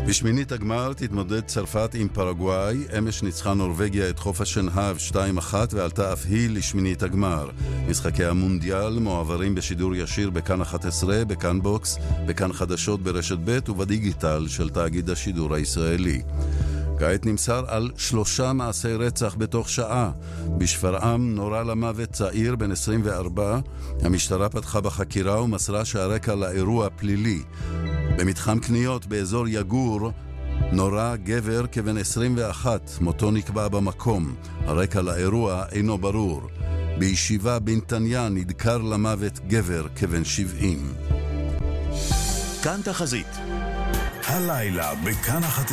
בשמינית הגמר תתמודד צרפת עם פרגוואי. אמש ניצחה נורווגיה את חוף השנהב 2-1 ועלתה אף היא לשמינית הגמר. משחקי המונדיאל מועברים בשידור ישיר בכאן 11, בכאן בוקס, בכאן חדשות ברשת ב' ובדיגיטל של תאגיד השידור הישראלי. כעת נמסר על 3 מעשי רצח בתוך שעה. בשפרעם נורה למוות צעיר בן 24. המשטרה פתחה בחקירה ומסרה שהרקע לאירוע פלילי. במתחם קניות באזור יגור נורה גבר כבן 21, מותו נקבע במקום. הרקע לאירוע אינו ברור. בישיבה בנתניה נדקר למוות גבר כבן 70. כאן תחזית. הלילה בכאן 11